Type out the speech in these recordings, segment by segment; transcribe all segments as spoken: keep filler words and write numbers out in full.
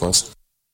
course.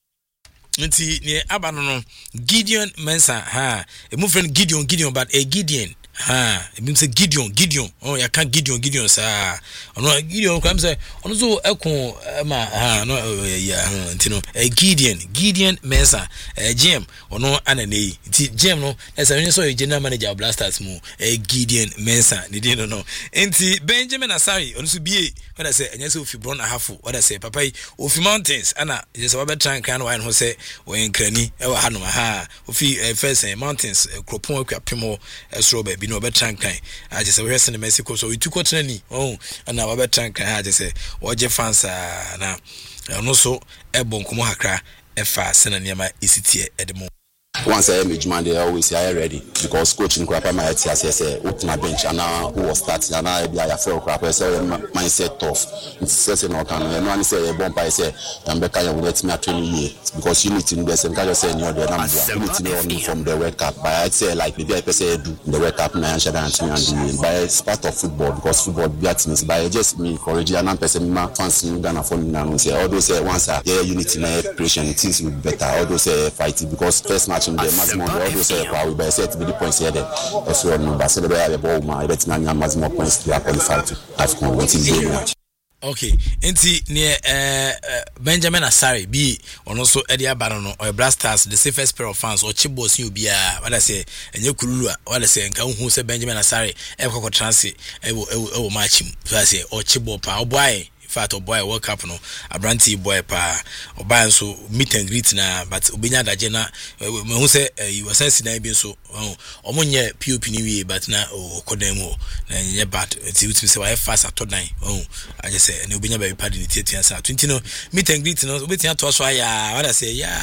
Nti ne abano no Gideon Mensah ha e mo friend Gideon Gideon but a Gideon ha e bim say Gideon Gideon oh ya kan Gideon Gideon sa ono Gideon kwam say ono so ekon ma ha no ya nti no e Gideon Gideon Mensah e G M ono ananei nti G M no e say so e general manager of Blasters mu e Gideon Mensah ni dey no no nti Benjamin Asari ono so bie what I say enye say ofi Bron Ahafo what I say papa ofi mountains ana je say we try kan wine ho say we nkrani e wa hanom ha ofi first mountains kropon akwa pemo esro ba bi no be try kan a je say we hwese ne Mexico so we took out ni oh ana we be try kan ha je say wo je fans na no so e bon komo hakra e fa sena niam isitie edemo. Once I am a man, they always say I ready because coaching crap my head say say out my bench and now who was starting and now I feel crap say mindset tough. It's say no can no one say a bomb I say I'm back I will let me training year because unity in the same kind of say no the number unity from the World Cup but I say like maybe I say do the World Cup na and and by it's part of football because football beats me by just me encourage and person my fans in Ghana for now say all those say once yeah unity na creation things will be better all those say fighting because first match in the maximum all those say we by set the points here there as well no but say the ball my bet na maximum points to qualify to AFCON what is it. Okay, enti ne eh Benjamin Asari bi ono so e dia baro no o Blasters the safest pair of fans o chibos ni obi a wala say enye kurulu a wala say nka hu say Benjamin Asari e kokko transit e wo e wo match mu so say o chibo pa o boy fact boy World Cup no abranti boy pa oba nso meet and greet na but obenya daje na me hu say you was sense na bi nso omonye P O P ni wie but na okodan mu na nye bad ti utimi say why fast atodan oh I just say na obenya ba padi ni tiatia sa twenty no meet and greet no obetia to so ya what I say ya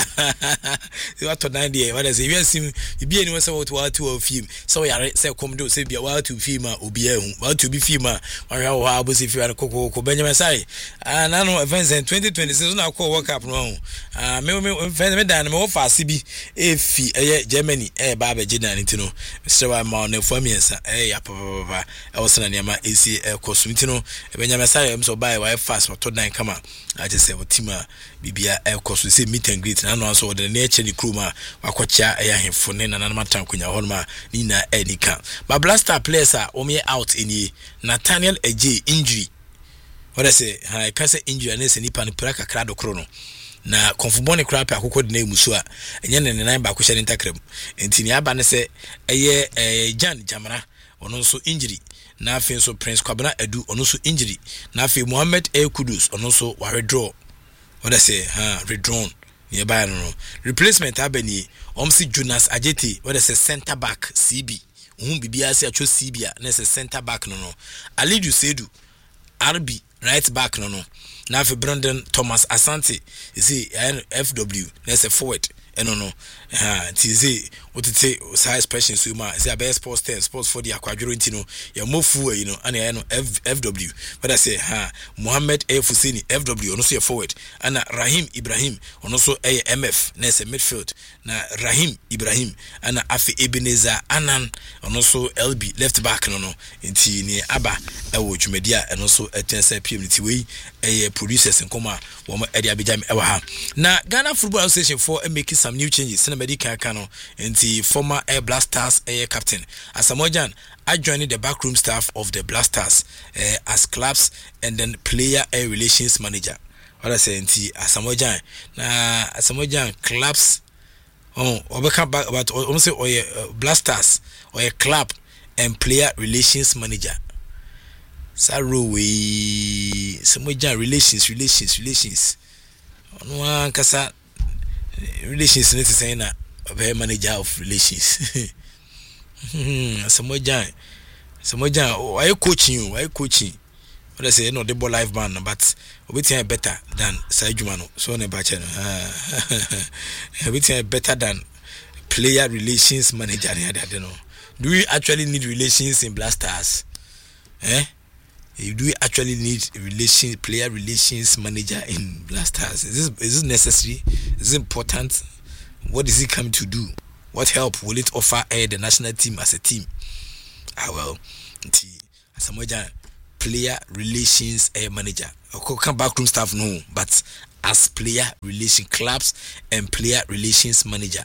you atodan dey what I say we sim bi ni we say what what to film so yare say come do say bia what to film obi ehun what to be film a hwa wo ha bo say film kokoko Benjamin Asari ah na no events in twenty twenty-six na call World Cup no ah me me me dan me wo fast bi e fi eh Germany eh ba ba gina nti no Mister Wa ma na famiensa eh ya papa e wo sena niam e si e kosum nti no Benjamin Asari em so buy wa fast to dan kama I just say otima bibia e kosum say meet and greet na no so the na eche ni crew ma wakocha e ahemfo ne na na matan konya ho ma ni na e ni ka ba Blaster players a o me out ini Nathaniel Eje injury what I say I can say injury na se nipa ni pra kakra do kro no na konfubone kra pa akoko de na emusu a enye ne ne nan ba ko hye ntakram enti ni aba ne se eye eh Jan Jamara ono nso injury na afi nso Prince Kwabena Edu ono nso injury na afi Mohammed El Kudus ono nso wa withdraw what I say ha withdrawn ni ba no replacement abani omsi Jonas Ajeti what I say center back C B uhun bibia se acho C B a na se center back no no Alidu Sedu R B right back no no na for Brandon Thomas Asante you see F W that's a forward eno no ha ti say what to say size expression so ma say best sports ten sports for the akwadworo ntino ya mofu you know and ya no F W but I say ha Mohammed A Fusini F W ono so ya forward ana Rahim Ibrahim ono so a M F na say midfield na Rahim Ibrahim ana Afi Ebenezer Anan ono so L B left back no no nti ni aba e wo dwumadia eno so etensa P M nti we eh producers nkoma wo ma e dia bejam e wa ha na Ghana Football Association for making some new changes in medical kano nti former Air Blasters air captain Asamojan I joined the backroom staff of the Blasters uh, as clubs and then player air relations manager what I say nti Asamojan na Asamojan clubs oh obeka back but almost say oye uh, Blasters or a club and player relations manager Saro we Asamojan relations relations relations no one kasa relations need to say na a manager of relations hmm Asamojan Asamojan why coaching you why coaching what I say no the ball live band but obetia better than Sajuma no so ne ba che no obetia better than player relations manager they no do we actually need relations in Blasters eh do we actually need relations player relations manager in Blasters is this is this necessary is it important what is it coming to do what help will it offer eh, the national team as a team ah well Asamojan player relations eh, manager come backroom staff no but as player relation clubs and player relations manager.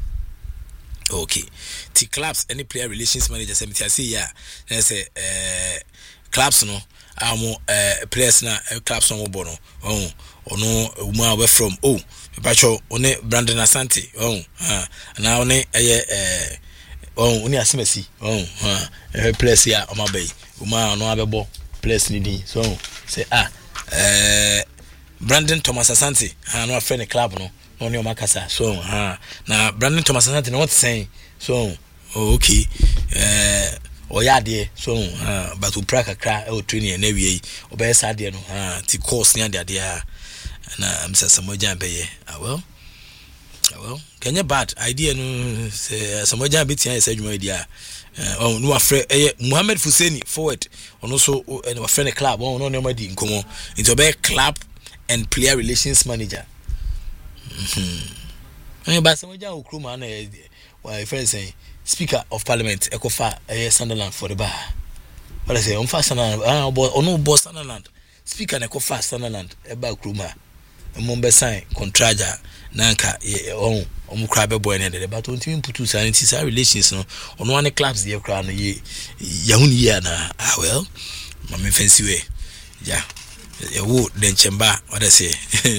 Okay, the clubs any player relations manager say me say yeah, say uh clubs no amo uh players na clubs no bo no oh ono uma we from oh bacho one Brandon Asante oh ah na one eh eh oh oni asemasi oh ah eh players ya o mabay uma no abebo players ni din so say ah eh Brandon Thomas Asante ha no afre ne club no no ne o makasa so ha na Brandon Thomas Asante no what saying so oh, okay eh oyade so uh, but we praka kra e training na wie obey sade no ha ti course ni ade ade na am say samoja beye ah well ah well kenya bad idea no say samoja be tia say adwuma dia oh no afre eh Mohamed Fuseni forward ono so e wa friend club oh no no ma di nkomo into obey club and player relations manager mhm eh ba samoja okroma na why friend say Speaker of Parliament Ekofa eh Sunderland for the bar. What I say on fast Sunderland ah ono boss Sunderland Speaker na Ekofa Sunderland e ba kruma emombe sign contraja nanka on omu kra be boy na de but on team putu sanity sa relations no ono one clubs dey kra no ye yahun ye na ah well mama fancy way yeah e wo den chemba what I say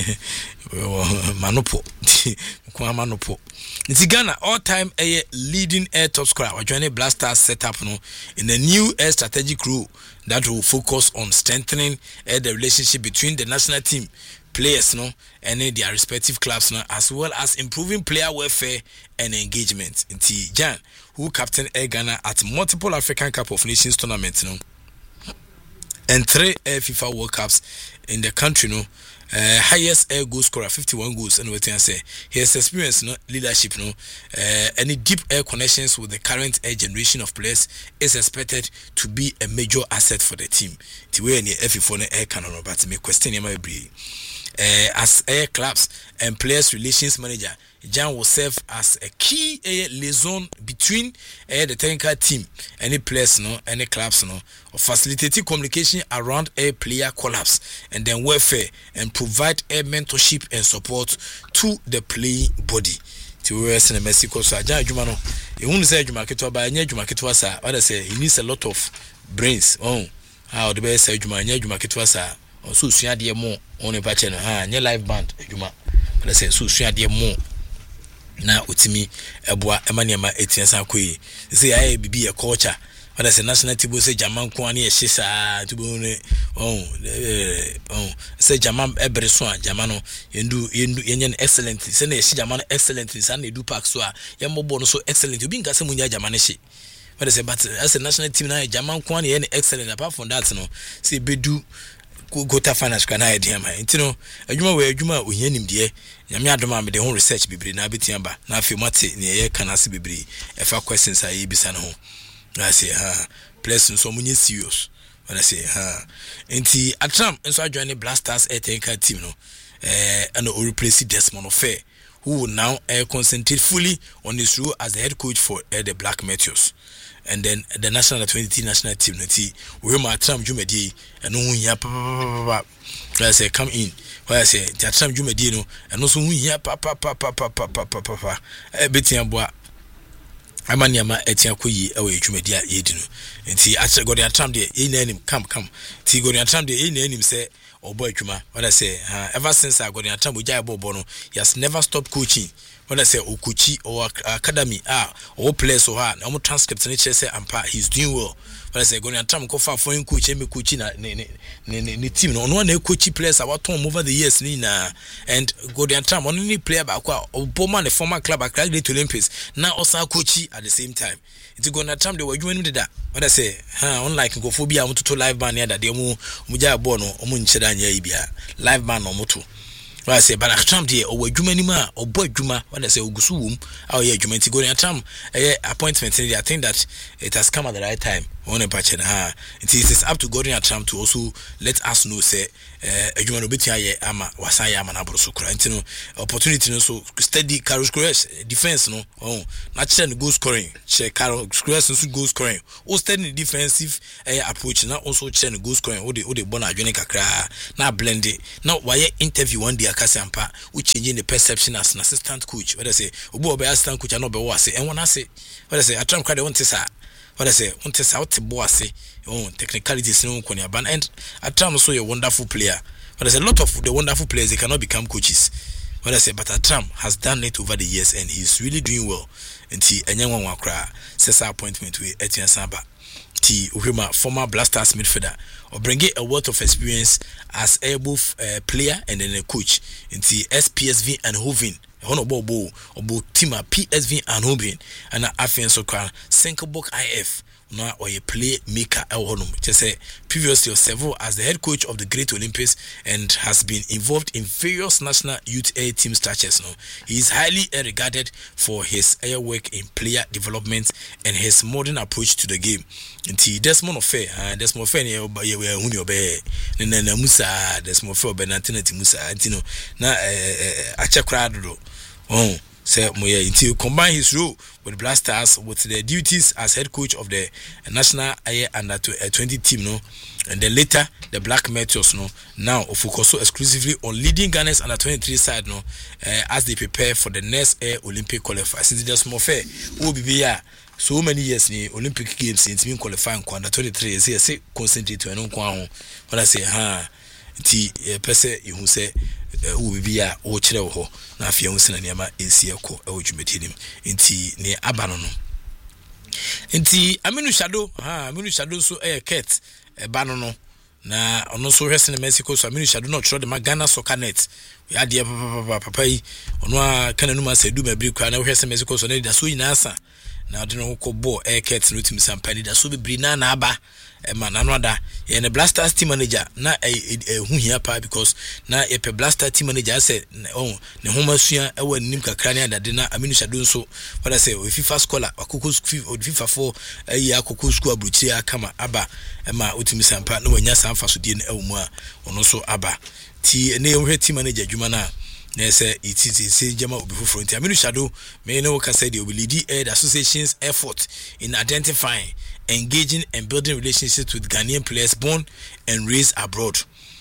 manopo kwa manopo Nti Ghana all-time a leading air top scorer or joining Black Stars setup no in a new air strategic role that will focus on strengthening uh, the relationship between the national team players no and uh, their respective clubs no as well as improving player welfare and engagement. Nti Jan, who captained Air Ghana at multiple African Cup of Nations tournaments no and three Air FIFA World Cups in the country no. Uh, highest air goal scorer fifty-one goals and what I say he has experience no leadership no uh, any deep air connections with the current air generation of players is expected to be a major asset for the team the way any F four air can no but me question him every uh, as air clubs and players relations manager Jan will serve as a key uh, liaison between uh, the technical team, any players, no, any clubs, no, or facilitating communication around a player collapse and then welfare and provide a mentorship and support to the playing body. To rest in Mexico, so Jan Jumano, you won't say Jumakito by Jumakitwasa. What I say, he needs a lot of brains. Oh, how the best say Jumania Jumakitwasa, or so soon, dear more on a patch and a near live band, Juma. But I say, so soon, dear more. Na utimi eboa emaniama etiensa koyi say aye bibi e culture when I say national team say German ko ani e hisa to be ne oh oh say German ebre so a German no yendu yendu yenyen excellent say na e German excellent say na edu pack so a yembo no so excellent obi nka say munya German she when I say but as a national team na German ko ani e excellent apart from that no say bedu go ta finance kana idea ma ntino adwuma we adwuma ohia nimde nyame adoma me de ho research bibiri na betia ba na afi mate ne ye kana se bibiri e fa questions ayi bisa no ho na say ha place so munye serious when I say ha enti atram enso adwane Black Stars Etenka team no eh and o replace Desmond Ofe who will now uh, concentrate fully on his role as the head coach for uh, the Black Meteors. And then the national twenty national team nti we ma tram dwumadi eno hu hia papa I say come in why I say tram dwumadi no eno so hu hia papa papa papa papa e betia boa amaniama etia koyi e we dwumadi a yedi no nti ache go the tram de e na anim come come ti go the tram de e na anim say obo adwuma what I say uh, ever since I got the tram ojai bobo no he has never stopped coaching. When I say Okuchi or academy, ah, or place or ha, no transcript and say ampa, he's doing well. When I say going to tram go far for him coach me coaching na ni team no one coach players about time over the years ni na and go the tram only player ba kwa Obama the former club accredited to Olympics now also coach at the same time. It's going to tram they were doing that. When I say ha unlike go phobia want to live band here that they mu muja bono omu ncheda nya ibia live band no moto. I say, but I tram there or Jumanima or boy Juma, when I say Ogusum, oh yeah, Jumanti going a tram appointment. I think that it has come at the right time. On a patch and ha. It is up to Gordon Tram to also let us know, say, a Juman Obitia Ama, Wasaya Manabro Sukra, and opportunity no so steady Carol Scores defense no, oh, not send goal scoring, check Carol Scores and goal scoring, or steady defensive approach, not also check goal scoring, or the or the Bona Jonica cra, now blend it, now why interview one day. Akasampa, which changing the perception as an assistant coach. What I say, Ubo be assistant coach, I know be was and when I say, what I say, I try to cry the one tesa. What I say, one tesa out to bossy, oh, technicalities no konya ban, and I try to show you a wonderful player. But there's a lot of the wonderful players, they cannot become coaches. What I say, but Atram has done it over the years and he's really doing well. And he and young one wakra says appointment with Etienne Samba. T Uhima, former Blasters midfielder, or bring a wealth of experience as a both uh, player and then a coach. And the S P S V and Hovin, Honorable Bo, or both team P S V and Hovin, and Afen Sokra, Senkobok I F. Now or a play maker just say previously several as the head coach of the Great Olympics and has been involved in various national youth air team structures. No, he is highly regarded for his air work in player development and his modern approach to the game. Until Desmond Ofe, uh, Desmond Ofe, you were who you be, Nana Musa, Desmond Ofe, Benatinati Musa, Antino, na a chakrado. Oh. Say Moye until combine his role with Blasters with the duties as head coach of the national air under twenty team, no, and then later the Black Meteors, no, now focus exclusively on leading Ghana's under twenty-three side, no, uh, as they prepare for the next air Olympic qualifiers. Since there's more fair, who be here so many years in Olympic games since being qualifying under twenty-three, say say concentrate to an own. What I say, ha, ti pese you say. Who be a o chere ho na afia ho sina niama ensi ekọ e odwumeti nim nti ne abano no nti Aminu Shado ha Aminu Shado so e ket e bano no na ono so hwese na Mexico so Aminu Shado no tro de Ghana Soccer Net ya de papa papa yi ono a kana numa sedu mabri kwa na hwese Mexico so na da so yina asa na de no ko ball e ket no tim sampani da so bibri na na aba e man anoda ye ne Blasters team manager na e hu hia pa because na e pe Blaster team manager say oh ne homa sua e wa nim kakra ne adade na Aminu Shado nso wala say o FIFA scholar akoko FIFA four ayi akoko school abruchi akama aba e ma otimi sampa na wanya samfa so die ne ewmu a ono so aba ti ne hwe team manager dwuma na na say it is say jama obi foforo nti Aminu Shado me no ka say the lead aid association's effort in identifying, engaging and building relationships with Ghanaian players born and raised abroad.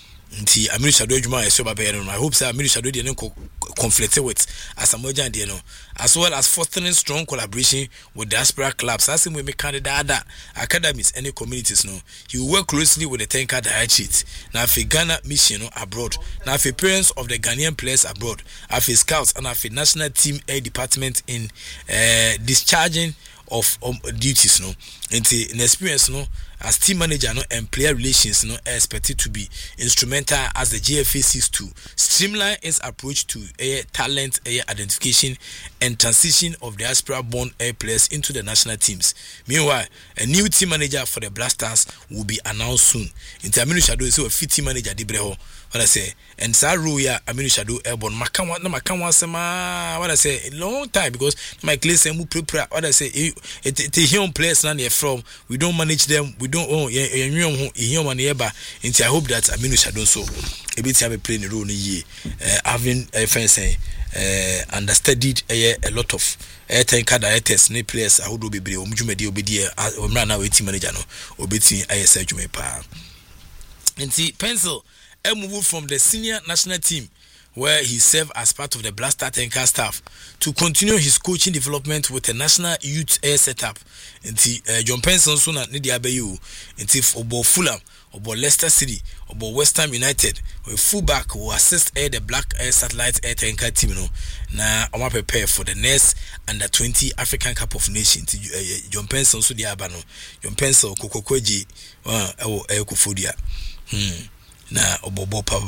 Nti Aminu Shado adwuma eso ba be no. I hope say Aminu Shado dey no conflict with Asamoah dey no, as well as fostering strong collaboration with diaspora clubs as we make candidate academies and communities no. He will work closely with the Tenka Diachit na for Ghana mission no abroad, na for parents of the Ghanaian players abroad, for scouts and for national team air department in uh, discharging of um, duties no. Into an experience no as team manager no and player relations no are expected to be instrumental as the G F A seeks to streamline its approach to air talent, air identification and transition of diaspora born air players into the national teams. Meanwhile, a new team manager for the Blasters will be announced soon. Into Aminu Shado is a fit team manager Dibreho. What I say, and Saruya Aminu Shado airborne Makawa no Makawa Sama. What I say, a long time because my class and prepare. What I say, it is young players now from. We don't manage them. We don't own human neighbor. And I hope that Aminu Shado so a bit have a playing role in a year. Having a fence understudied a lot of air tanker directors, ne players. I would be brave. Umjumedi obedi. Umra na waiting manager no. Obedi I S Jume pa. And see pencil. A move from the senior national team where he served as part of the Blaster Tanker staff to continue his coaching development with a national youth air setup. Nti uh, John Penson so na need abayu nti obo Fulham, obo Leicester City, obo West Ham United, with fullback who assist air the Black Air Satellite Air Tanker team no na oma prepare for the next under twenty African Cup of Nations. uh, John Penson so dia aba no John Penson kokokwaji uh ewo ekofodia hmm na obobo pa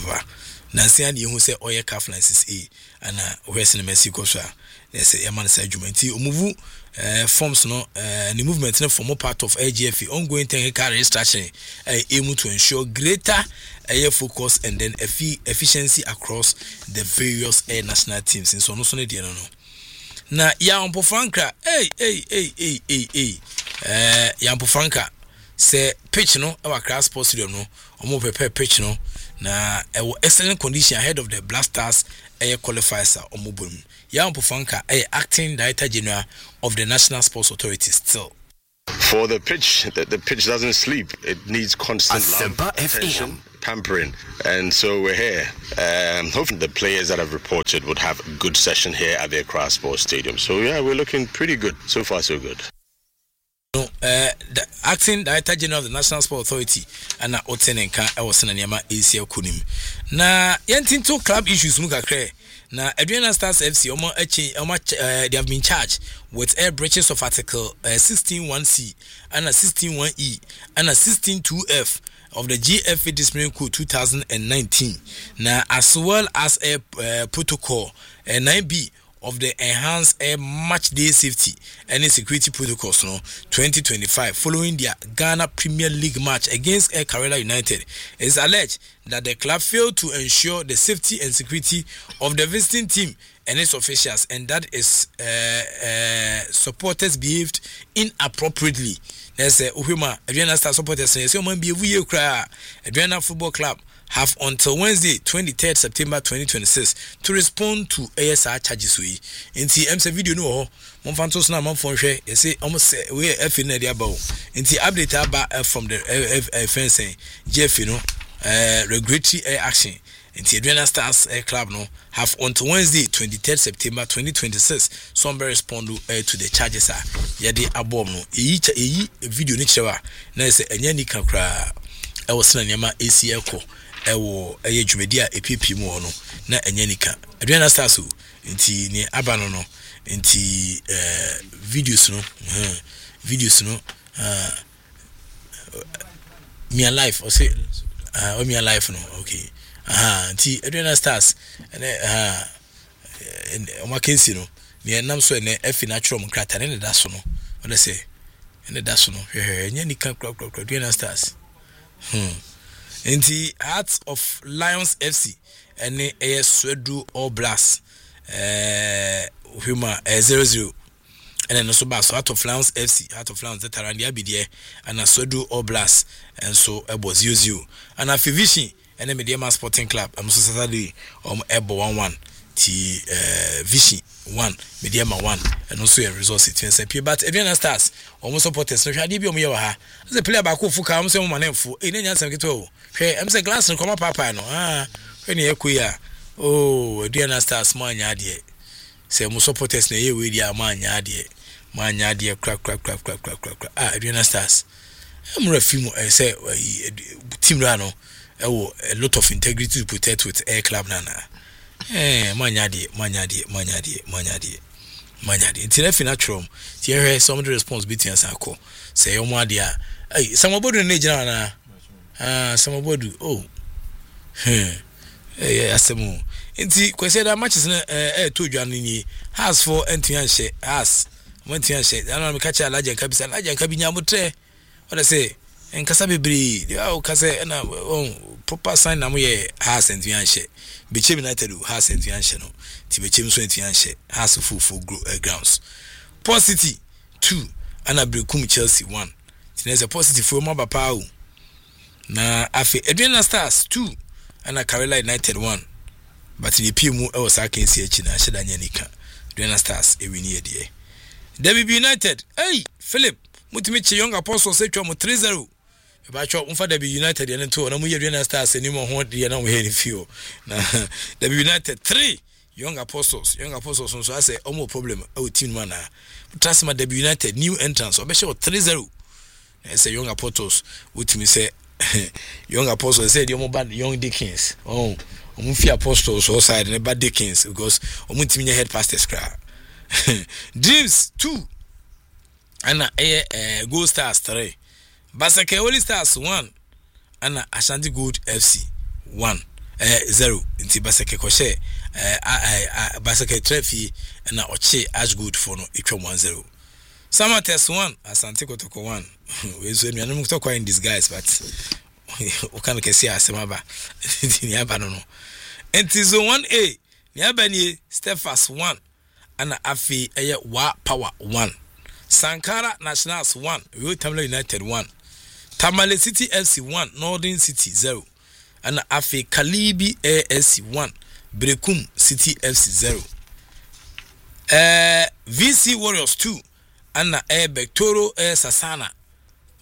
na nsia ne hu se oye Caf license A ana ohwese ne Mexico so a say yaman say adwumanti omuvu eh forms no eh the movement no form part of A G F A ongoing technical restructuring eh aim to ensure greater air focus and then efficiency across the various air national teams. In so no so ne de no na ya Yampo Franca hey hey hey hey hey eh Yampo Franca say pitch no our class sports stadium no omo prepare pitch no na e excellent condition ahead of the Blasters air qualifiers omo bom. Yampo Franca, acting director general of the National Sports Authority still. for the pitch, the, the pitch doesn't sleep. It needs constant love, attention, pampering. And so we're here. Um, hopefully the players that have reported would have a good session here at the Accra Sports Stadium. So yeah, we're looking pretty good. So far, so good. No, uh, the acting Director General of the National Sport Authority and Otenenka Ewosena Nyama A C L Kunim. Na yentinto club issues mu kakre. Na Aduana Stars F C omo echi omo uh, they have been charged with air breaches of article uh, sixteen one C and a sixteen one E and a sixteen two F of the G F A Disciplinary Code two thousand nineteen. Na as well as a uh, protocol uh, nine B of the enhanced air match day safety and security protocols no twenty twenty-five following their Ghana Premier League match against Air Karela United. It's alleged that the club failed to ensure the safety and security of the visiting team and its officials, and that is uh, uh, supporters behaved inappropriately. There's a Uhima Aduana Star supporters say so man be we cry Aduana Football Club have until Wednesday, twenty-third September twenty twenty-six to respond to A S R charges. We in the M C video no mon fantos na mon phone share you say almost we F in the about in the update about from the fencing G F no uh regulatory action in the Aduana Stars uh, Club no have until Wednesday, twenty-third September twenty twenty-six some respond uh, to the charges are yede abom no eyi eyi video ni chewa na say enya ni kakra e wosena nyama A C L ko ewo eye dwumedi a epipi mu no na enya nika Aduana Stars o nti ni abano no nti eh videos no eh videos no ah me alive o say ah o me alive no okay ah nti Aduana Stars ene ah o makensi no ni enam so ene efi natural mu krata ne da so no o de say ene da so no hwehwe enya nika kra kra Aduana Stars hmm in the Hearts of Lions F C and a Swedu All Blast uh Huma uh, zero zero and then also bass Heart of Lions F C Heart of Lions that around the Abidie and a Swedu All Blast and so it was zero zero and a Fivishi and a Mediama Sporting Club I'm so Saturday um Ebo one one T uh Vichy one Mediama one and also a resource it and but Aduana Stars almost supporters no hwade bi omo ha as a player back who fuka am say mo manenfo e na nyansam keto hwe am say glass no come papa no ah when e kuya oh Aduana Stars man nya de say mo supporters na ye we dia man nya de man nya de crack crack crack crack crack ah Aduana Stars am refi mo say team ra no e wo a lot of integrity to protect with Air Club nana eh manyade manyade manyade manyade manyade until if natural here some of the responsibility and sako say omo ade a eh samobodu na gina na ah samobodu oh eh eh asemu nti kwese da matches na eh to dwan ni has for entuan she has entuan she ana me catch alaje nka bisa alaje nka binya motre what say enkasa bebre dia o kase na proper sign na mo ye has entuan she Bechem United has entuan she no ti bechem so entuan she has full full grounds Positive two and Abrekum Chelsea one there's a positive for my papa na afi Aduana Stars two and Karela United one but the P M e was akensi echi na sheda nya nika Aduana Stars e wini ede W B United hey Philip mutimi che Young Apostles e twa mo three zero ba cho umfa W United ya nto na mu Aduana Stars ni mo ho de na mo he ni fio na W United three Young Apostles Young Apostles so say omo problem o team man na trust ma W United new entrance o be show three zero say Young Apostles with me say Young Apostles say the omo bad Young Dickens oh omo fi Apostles so side na bad Dickens because omo team head pastors cry Dreams two and uh, Gold Stars three Basake Holy Stars one and Ashanti Gold F C one uh, zero inti Basake Koshe uh, Basake Trefi and Oche Ash Good for no equal one zero Samates one Asante Kotoko one we so me no talk in disguise but o kan ke see asemaba ni aba no no enti zone one A ni aba ni Stephas one and Afi eye wa power one Sankara Nationals one we Tamale United one Tamale City F C one Northern City zero and Afi Kalibi A S C one Brekum City F C zero uh V C Warriors two and Air Bektoro Air Sasana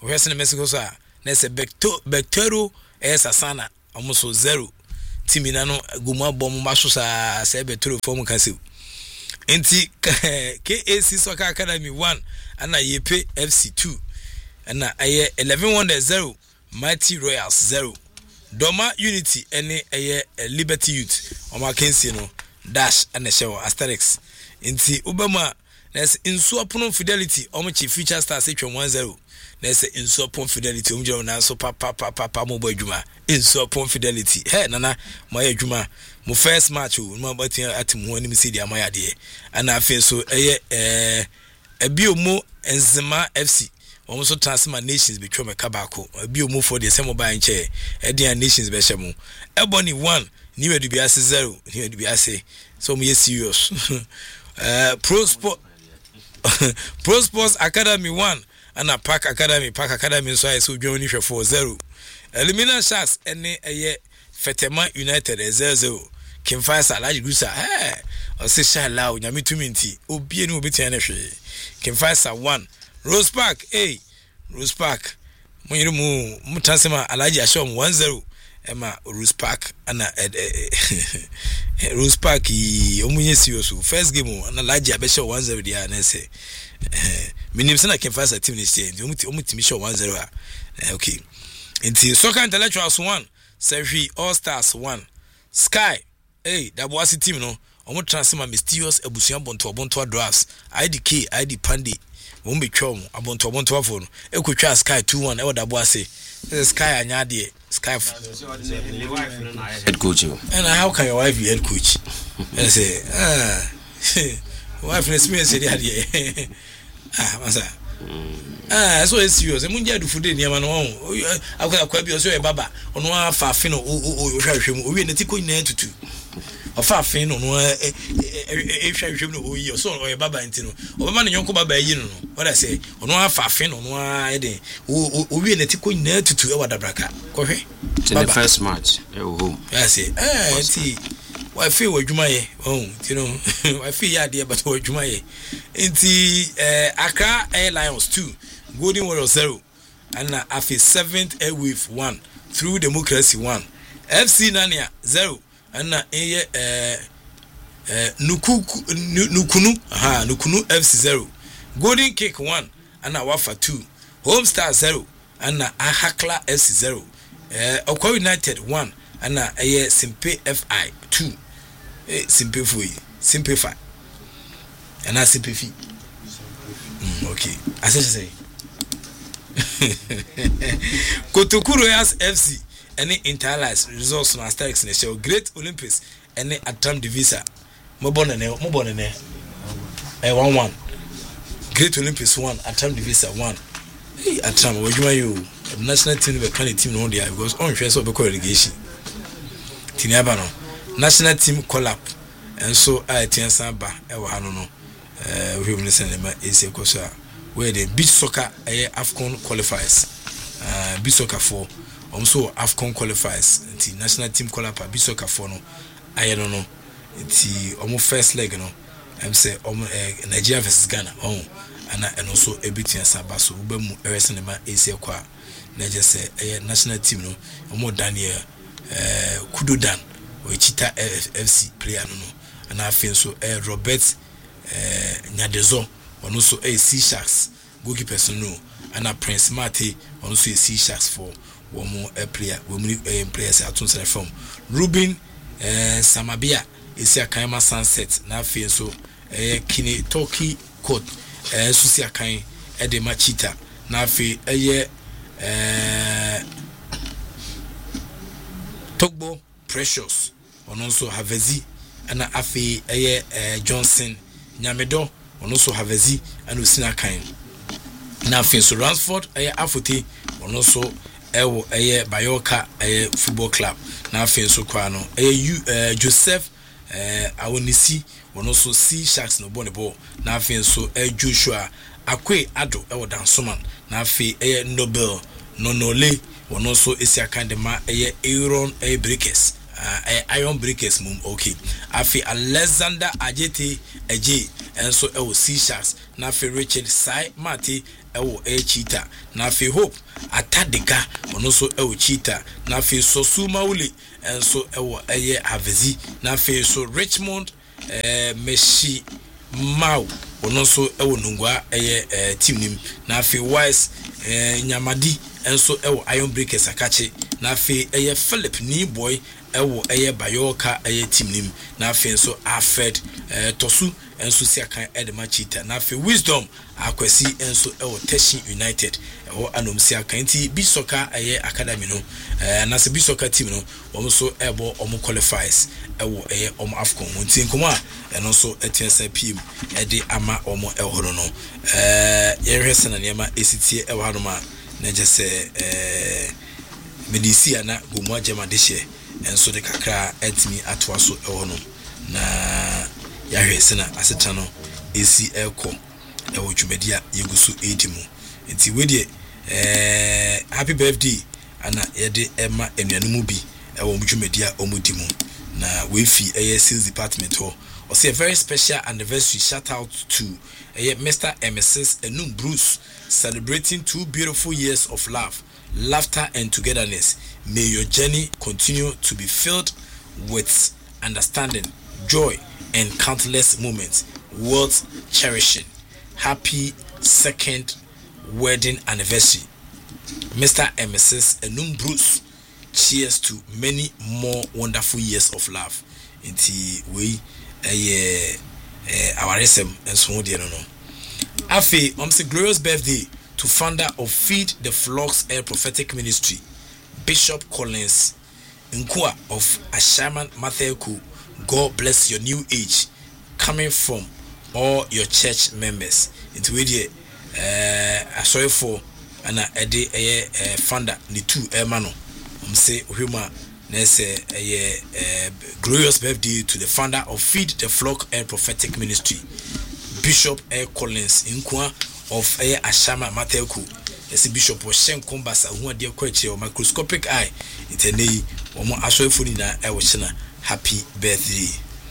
we se Mexico so na se Bectero Sasana almost zero timina no guma bom ba so sa se Bectero form kan se enti K A C Soccer Academy one ana Yepe F C two ana aye eleven wonder zero Mighty Royals zero Doma Unity ene aye Liberty Youth o ma kensi no dash ana shewo Asterix enti ubama Nes Insuapon Fidelity omochi Future Stars etwa one zero Nes Insuapon Fidelity omjero na so papa papa papa mo adwuma Insuapon Fidelity he nana mo adwuma mo first match o mo abatin atimu anim see dia moya de ana afi so eye eh ebiomo Enzema F C omo so transfer nations betwa me kabako ebiomo for the same buy nche edian nations be hye mo ebony one ni wedu biase zero ni wedu biase so mo ye serious uh Pro Sport Pro Sports Academy one and a Park Academy Park Academy so I so join for four zero Elimina Sharks ene eye Fetema United zero zero Kimfasa Large Gusa eh o se sha lawo nyame tumi nti obie ni obetia na hwe Kimfasa one Rose Park eh Rose Park munyiru mu mutansema Alaji Ashom one zero Emma Rose Park ana Rose Park omunye serious first game na Alaji abeshe one zero dia na say minim se na Kimfasa team ni say omuti omuti mi show one zero okay inti Soccer Intellectuals one Servi All Stars one Sky hey that was team no omo transfer mysterious ebusuan bonto bonto drafts I D K I D Pandi won be twom abonto bonto afo no ekotwa Sky two one e woda bo ase Sky anya de Sky head coach and how can your wife be head coach I say ah wife na experience dey ah masa ah so it's serious e munja du fude ni ama no akwa akwa bi o so e baba ono afa afi no o o hwahwem o wi na ti ko nyina tutu ofa afi no no e e hwahwem no o yi so o e baba nti no o baba ne nyonko baba yi no no what I say ono afa afi no no a e de o o wi na ti ko nyina tutu e wadabraka ko hwe the first match e o home I say eh ti wa fi wadwuma ye oh you know wa fi ya de but wadwuma ye nti eh Accra Airlines two Golden Warriors zero and afi seventh Airwave one Through Democracy one F C Nania zero and eh eh Nuku Nukunu aha Nukunu F C zero Golden Cake one and Wafa two Home Star zero and Ahakla F C zero eh Okwa United one and eh Simpe F I two eh Simpe Fui Simplify and I simplify mm, okay I say say Kotokuro as F C any Interlice results on Asterix in show Great Olympics any Atram Divisa mobone ne mobone ne eh one one Great Olympics one Atram Divisa one hey Atram wajuma you national team be kind team no there because on hwe so be relegation tiniaba no national team collab and so I tiensa ba e wa hanu no eh we will listen ma ese koso where the beach soccer eh AFCON qualifiers uh beach soccer for also AFCON qualifiers the national team collab beach soccer for no aye no no the omo first leg no am say omo Nigeria versus Ghana oh and and also a bit saba so we mu ese ma ese kwa na je say eh national team no omo Daniel eh Kudodan o Chita F C player no no and I feel so eh Robert eh Nyadezo ono so a Sea Sharks goalkeeper so no and a Prince Mate ono so a Sea Sharks for one more a player we mu players atun sele from Ruben eh Samabia isi Akaima Sunset na afie so eh Kine Turkey Court eh so si akan e de Machita na afie eh eh Togbo Precious ono so Havezi ana afie eh Johnson Nyamedo ono so Havezi and Usina kan na afin so Ransford eh Afote ono so ewo eh Bayoka eh football club na afin so kwa no eh Joseph eh Awonisi ono so Sea Sharks no bone ball na afin so eh Joshua Akwe Ado ewo Dansoman na afin eh Nobel Nonole ono so Esia kan de ma eh Aaron eh Breakers uh, Iron Breakers mum okay afi Alexander Ajete Eje and so e Sea Sharks na afi Richard Sai Mate ɛwɔ ɛyɛ cheetah na afei Hope Atadega ɔno nso ɛwɔ cheetah na afei Sosu Mauli ɛnso ɛwɔ ɛyɛ Havezi na afei so Richmond ɛɛ Meshi Mau ɔno nso ɛwɔ Nungwa ɛyɛ ɛɛ team nim na afei Wise ɛɛ Nyamadi ɛnso ɛwɔ Iron Breakers Akache na afei ɛyɛ Philip Niboy ɛwɔ ɛyɛ Bayoka ɛyɛ team nim na afei nso Alfred ɛɛ Tosu ɛnso si akan ɛde cheetah na afei Wisdom Akwasi ɛnso ɛwɔ Teshi United ɛwɔ anom si akan ti Bisoka ɛyɛ academy no ɛɛ na se Bisoka team no wɔn nso ɛbɔ wɔn qualifiers ɛwɔ ɛyɛ wɔn Afcon wɔn ti nkɔmɔ a ɛno nso ɛtua sa P M ɛde ama wɔn ɛwɔ no ɛɛ yɛhwɛ sɛ na nneɛma esitie ɛwɔ hanom a na gye sɛ ɛɛ medisi ana gomu agema de hyɛ ɛnso de kakra ɛtimi atoa so ɛwɔ no na yahwe sɛ na aseta no esi ɛkɔ ɛwɔ dwumadi a yegusu edi mu nti wedie ɛɛ happy birthday ana yɛde ɛma enuanom bi ɛwɔ dwumadi a ɔmudi mu na wefi ɛyɛ sales department ho ɔsɛ a very special anniversary shout out to ɛyɛ Mister and Missus Enum Bruce celebrating two beautiful years of love, laughter and togetherness. May your journey continue to be filled with understanding, joy and countless moments worth cherishing. Happy second wedding anniversary, Mister and Missus Enum Bruce. Cheers to many more wonderful years of love. Inti we eh our resem and so dear no. Afi, um say glorious birthday to founder of Feed the Flocks Air Prophetic Ministry, Bishop Collins Nkua of Ashaman Matheku. God bless your new age, coming from all your church members. Into we uh sorry for and a day a founder the two emano. Um say Huma say a glorious birthday to the founder of Feed the Flock Air Prophetic Ministry, Bishop Air Collins Nkua of Air Ashama Mateku. As Bishop was Shen Kombasa, who are dear quality or microscopic eye, it's a nay or more Ashofunina Awashana. Happy birthday.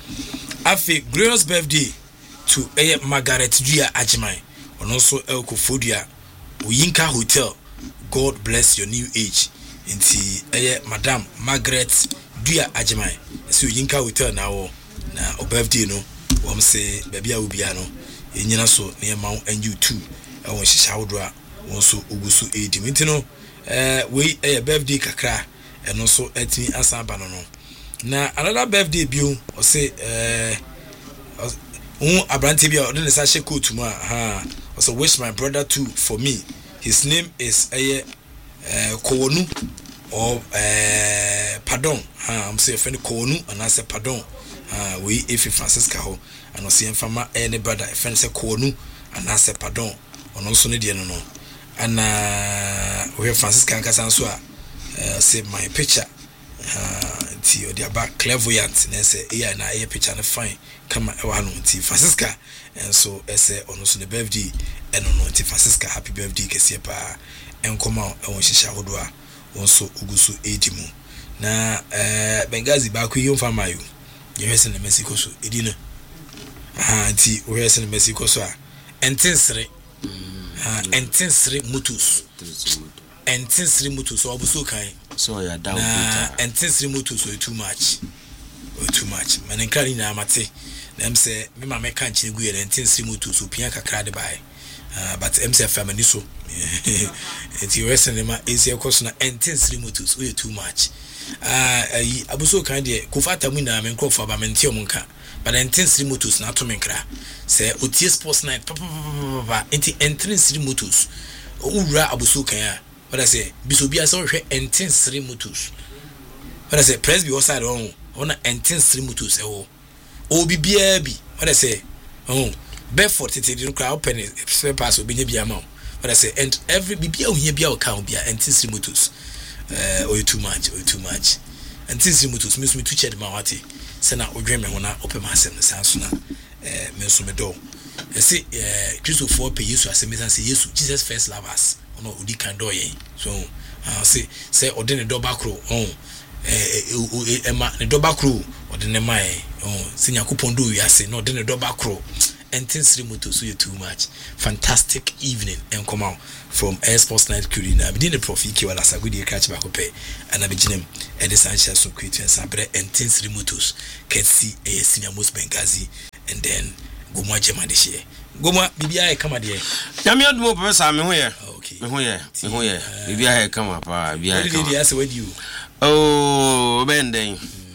Afi glorious birthday to Air Margaret Dia Ajimai, and also El Kofodia, Uyinka Hotel. God bless your new age. Inti Air Madame Margaret Dia Ajimai. So Uyinka Hotel now, na o birthday no, wam say baby Ubiano, Inyana so near Mount and you too. I want Shawdra, also Ugusu eighty. Mintino, eh, we a birthday kakra, and also etni asabanono. Na another birthday bill or say eh uh abranti bia o dey say coat to ha also wish my brother too for me. His name is eh uh, Kowonu or eh uh, pardon ha I'm say friend Kowonu and I say pardon ah we if Francisca ho and o say mfama any brother friend say Kowonu and I say pardon on also ne de no no and uh we Francisca nkasa so a uh, say my picture uh ti o dia ba clairvoyant na say eh na eh picture na fine kama e wa no ti Francisca and so ese ono so the birthday eno no ti Francisca happy birthday kese pa enkoma e won hihia hodo a won so ogusu edimu na eh Bengazi ba ku yom fama yo ye hwese na Mexico so edi no ah ti o hwese na Mexico so a entensre ah entensre mutus entensre mutus obuso kan so ya down na entensre mutus so too much or too much manenkari na amate na em say me ma me kan chine gu ye entensre mutus so pia kakra de bai uh, but em say family so enti wrestling ma ezi ekoso na entensre mutus so too much ah ayi abuso kan de kofata mu na me nkofo ba mente o munka but entensre mutus na to menkra say otie sports night papa papa enti entensre mutus owura abuso kan a what I say bisobia so hwe entensre mutus what I say press be outside on on entensre mutus e wo obi bia bi what I say oh Bedford tete di crowd open spare pass obi nya bia ma what I say and every bibia ohia bia o kan bia entensre mutus eh o too much o too much entensre mutus me so me tu ched ma wate se na odwen me ho na open asem ne sanso na eh me so me do e say eh Christopher pe Yesu asem san say Yesu Jesus first love us no odi kan do yen so ah say say odi ne do bakro oh eh ema ne do bakro odi ne mai oh se Yakobon do wiase no odi ne do bakro Intensity Moto so you too much. Fantastic evening and come out from Air Sports Night Curie. Now, within the profit, you will as a good year catch back pay. And I begin at the Sanchez so quick and Sabre Intensity Motos can see a senior most Benghazi and then Goma Jemadishe. Goma, B B I come at the Yamian Mo Professor, me here. Okay, me here, me here. B B I come up, B B I come up. With you. Oh, bending.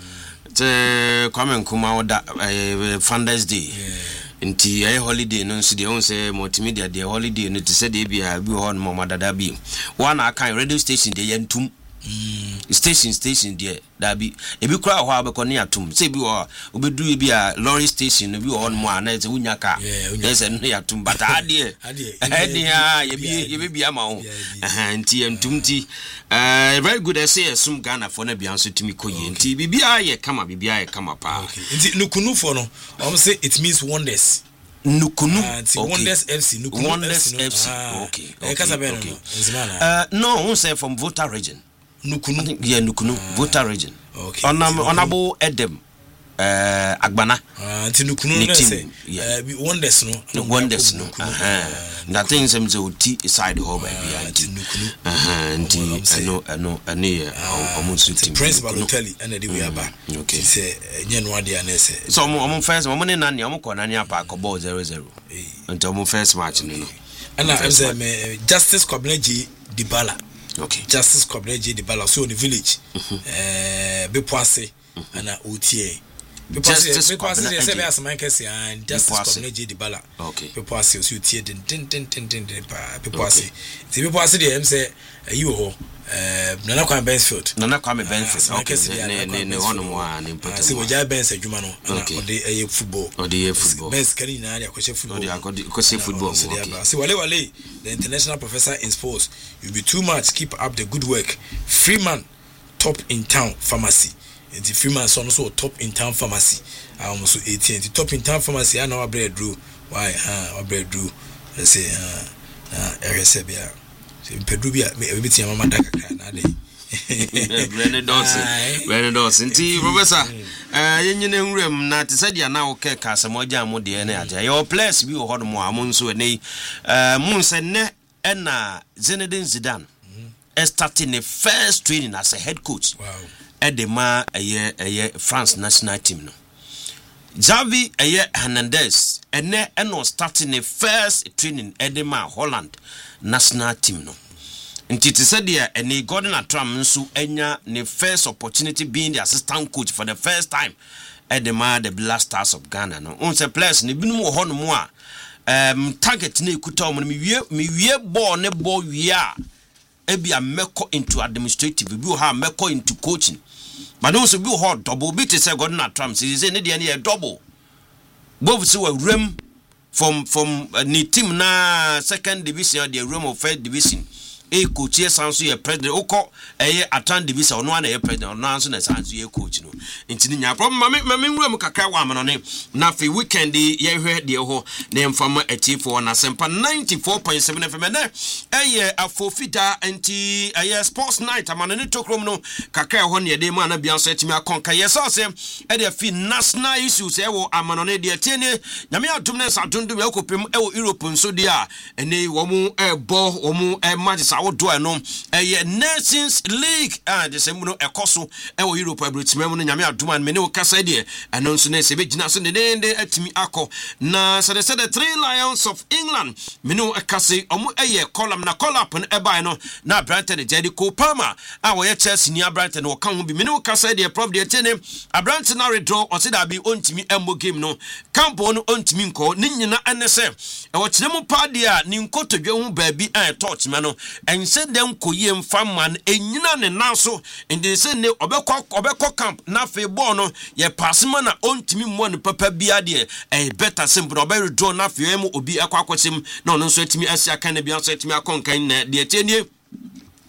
The Kwame Nkrumah da Founders Day. Nti a holiday no nso de on say multimedia de holiday no to say de bia bi ho no mama dada bi one aka radio station de yantum station station de da bi e bi kura ho abekọ ne atum say bi ho obedu bi a lorry station no bi ho no ma na say wunya ka yes no yatum but ade ade ha ye bi ye bi bia ma ho nti yantum ti eh very good say asum Ghana for na bia nso timi koye nti bibia ye kama bibia ye kama pa nti nukunu for no I say it means wonders. Nukunu uh, okay. Wonders F C Nukunu Wonders F C, F C. Ah, okay okay, okay. okay. Uh, no we say from Volta region Nukunu yeah Nukunu uh, Volta region okay honorable Edem uh, Agbana uh, nti Nukunu no say yeah uh, wonders no no wonders no uh that things them say oti side ho ba bia nti Nukunu uh nti ano ano ani omunsu team principal hotel and the we aba okay say nyen no ade ana say so omo first omo ne nani omo ko nani apa ko ball zero zero nti omo first match no no and I say Justice Kobneji Dibala okay Justice Kobneji Dibala so in the village eh Bepoase and O T A Because because they say as my case and Justice Kobneji Dibala okay Bepoase so O T A din din din din din Bepoase the Bepoase dey say you ho eh Nana Kwame Bensfield Nana Kwame Bensfield okay ne ne ne hono mo an important say we just Bens adwuma no na ode eye football ode football Bens kari na dey akose football ode akose football okay say wale wale the international professor in sports you be too much keep up the good work Freeman top in town pharmacy and the Freeman son also top in town pharmacy um so eighteen the top in town pharmacy and our bread drew why ah our bread drew let's say ah area sebia Pedro bia me ti mama da kakra na dey Brennan Dawson Brennan Dawson nti professor eh yenyine nwuram na te sadia na wo ke ka samoja mo de na aja your place bi wo hodo mo amon so ne eh mun se ne na Zinedine Zidane is starting the first training as a head coach wow edema eye eye France national team no Xavi eye Hernandez ene eno starting the first training edema Holland national team no nti te said there ene Gordon Atram nso enya ne first opportunity being the assistant coach for the first time edema the Black Stars of Ghana no on say players ne binum wo hono mo a um target na ekuta mo me wie me wie ball ne ball wie a ebia meko into administrative bi o ha meko into coaching but also bi o ha double bit say Gordon Atram say ne de ne double both say we rem from from uh, ni team na second division the room of first division e coach ye sanso ye president oko eye atan division ono na ye president ono anso na sanso ye coach no ntini nya problem mame mame nwura kakra wa amano ne na fe weekend ye hwe de ho na mfama atifo na sempa ninety-four point seven F M na eye afofida anti eye sports night amano ne tokrom no kakra ho ne de ma na bia so atimi akonka ye so se e de fi national issues e wo amano ne de tiene nyame adum ne sadundum e kopem e wo Europe nso de a ene wo mu e bo wo mu e match I do I know a Nations League and the same no ekoso e wo Europe abrotimem no nyame aduma me ne wo kasa de announce na se be gina so ne de atimi akọ na so they said the three lions of England me ne wo kasa omo eye column na call up no e bai no na Brighton Jedi Kopama a wo ye Chelsea ni Brighton wo kan ho bi me ne wo kasa de prof de tene Brighton na redraw o se da bi ontimi embo game no campo no ontimi nko ne nyina ene se e wo kire mu pa de a ni nkotodwe hu ba bi a touch me no and said them koye mfa man enyina ne naso and they say ne obekọ obekọ camp na fe ball no ye passima na ontimi mo ne papa bia de e better simple obe redraw na fe em obi akwa akwachim na no so atimi asia kan na bia so atimi akonkan na de tienie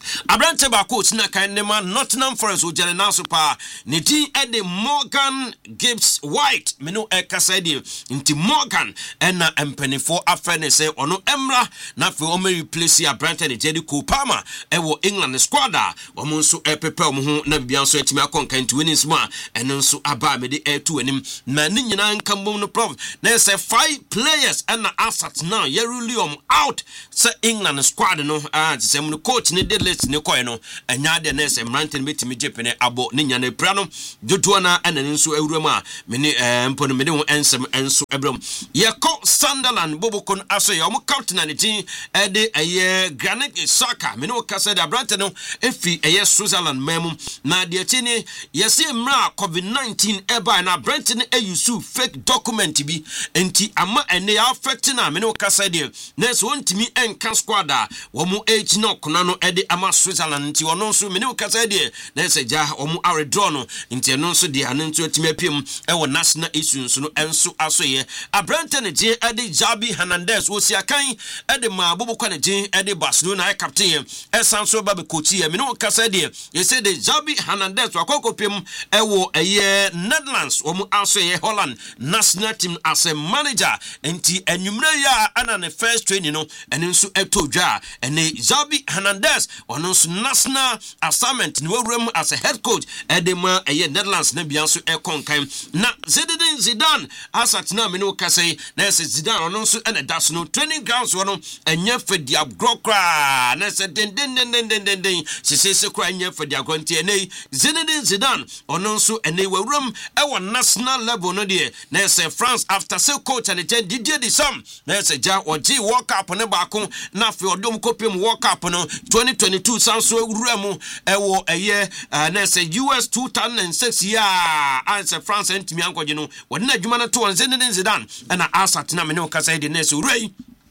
Abrante ba coach na kan nema Nottingham Forest o jere na so pa ne din e de Morgan Gibbs White me no e kasa de nti Morgan e na empanifo afene se ono emra na fe o me replace Abrante ne Jedi Kopama e wo England squad a wo mo nso e prepare mo ho na bibia nso atimi akonkan to winnings ma eno nso aba me de e to anim na ne nyina nkambom no prof na say five players and na assets now Yerulium out say England squad no ah say mo coach ne de list ne koy no anya de na say Mranten betimi jepene abo ne nya na pra no dodo na ana nso awuram a me ne mpo no me de ho ensem enso ebram ye ko Sunderland bobokon aso ye mo captain na ne tin e de eye Granit Xhaka me no kasa de Abrante no efi eye Switzerland mem na de chini ye say mra covid nineteen eba na Abrante ne ayusu fake document bi enti ama ene ya affect na me no kasa de na so ntimi enka squad a wo mo age no kona no e de ama Switzerland nti wono nso me no kasa de na se ja wo mo are draw no nti no nso de anantu atimi apiem e wo national issues no enso aso ye Abrante ne je e de Javi Hernandez wo si akan e de ma bobokwa ne je e de Barcelona e captain e sanso ba be coach ye me no kasa de ye say de Javi Hernandez wakokopiem e wo eye Netherlands wo mo aso ye Holland national team as a manager enti enwumre ya ana ne first training no ene nso eto dwa ene Javi Hernandez ono nso national assignment ni wawuram as a head coach edema eye Netherlands na bia nso e konkan na Zinedine Zidane asat na me no kase na se Zidane ono nso ene das no training grounds wono enye fedi agrokra na se den den den den den den se se se kra enye fedi agronti ene Zinedine Zidane ono nso ene wawuram e wo national level no de na se France after say coach and the Didier Deschamps na se ja oji World Cup ne ba ko na fe odom kopiem World Cup no twenty twenty-two sanso ewura mu e wo eye na se U S two thousand six ya answer France entimi ankoje no wode na adwuma no to Zinedine Zidane na asat na me ne kasa de na se urai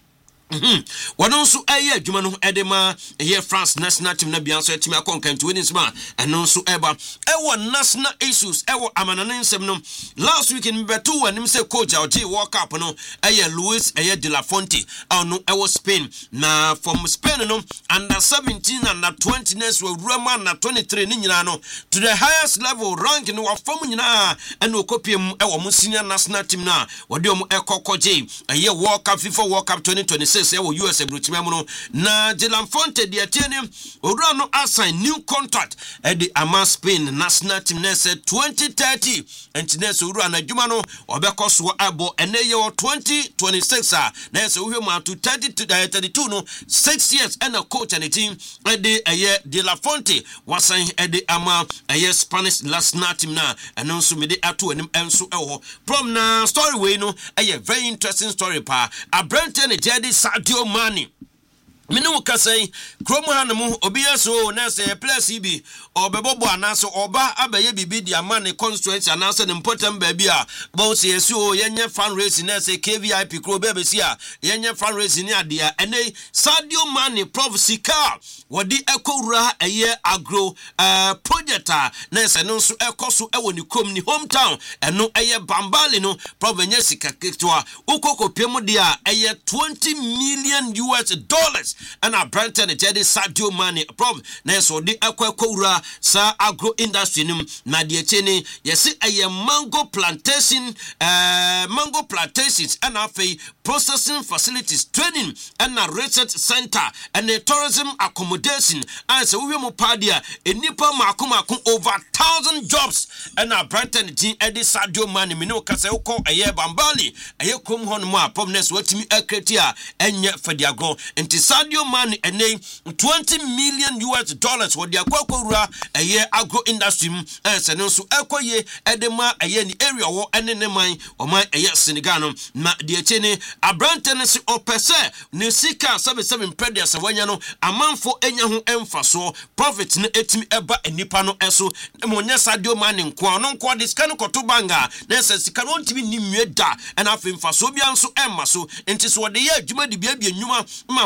Mhm. Wano nso eye adwuma no edema eye France national team na bia nso atimi akonkan to winnings ma eno nso eba ewo national issues ewo amanane nsem no last week in beto wanim se coach oji World Cup no eye Luis eye de la Fonte ono ewo Spain na from Spain no under seventeen and under twenty next we Roma na twenty-three ni nyina no to the highest level rank no wafam nyina eno kopiem ewo mo senior national team na wode omo ekokoje eye World Cup FIFA World Cup twenty twenty-six say wo U S brutimem no na Dylan Fonte de atiene owura no assign new contract e de ama Spain national team na say twenty thirty entiness owura na adwuma no obekoso abo ene ye twenty twenty-six a na say wo hwema to thirty to thirty-two no six years and a coach and a team e de eye Dylan Fonte wasan e de ama eye Spanish national team na eno nso me de ato anim enso ewo from na story we no eye very interesting story pa Abrante ne Jedi Sadio Mane Minu kasai kromo hanamu obiya so na se place bi obebobo anaso oba abaye bibi di amane constituency anaso ne important baby a bo se yesu yenye fundraising na se K V I P kro bebe sia yenye fundraising ade a ene Sadio Mane prof sika wodi ekowura eye agro uh, project na se no so ekoso ewo ni krom ni hometown eno eye Bambali no prof enye sika ketwa ukokopiem de a eye twenty million U S dollars and Abrante ne Jedi Sadio Mane prof na so de akwakowura sa agro industry nim na de chene yesi aye mango plantation uh, mango plantations and afei processing facilities training and a research center and a tourism accommodation and so we mo padia enipa makomako over thousand jobs and Abrante ne Jedi Sadio Mane me no kase uko aye Bambali aye krom hon mo a prof na so watimi akreti a enye fadiago enti Sadio Mane ene twenty million U S dollars wo dia kwakowura eye agro industry and se no so ekoye edema eye ni area wo ene ne man o man eye Senegal no na de chene Abrante ne se opese ne sika seventy-seven predia se wanya no amanfo enya ho emfaso profit ne etimi eba enipa no eso mo nya Sadio Mane nko no nko de sika no koto banga na se sika no ntimi ni nweda na afi mfaso bia nso emma so enti so de ye adwuma de bia bia nnwuma ma amanfo